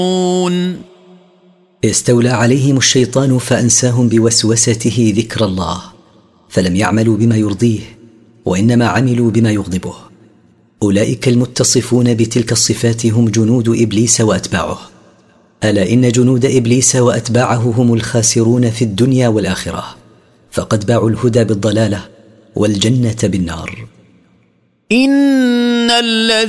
استولى عليهم الشيطان فأنساهم بوسوسته ذكر الله، فلم يعملوا بما يرضيه وإنما عملوا بما يغضبه. أولئك المتصفون بتلك الصفات هم جنود إبليس وأتباعه. ألا إن جنود إبليس وأتباعه هم الخاسرون في الدنيا والآخرة، فقد باعوا الهدى بالضلالة والجنة بالنار. إن الذين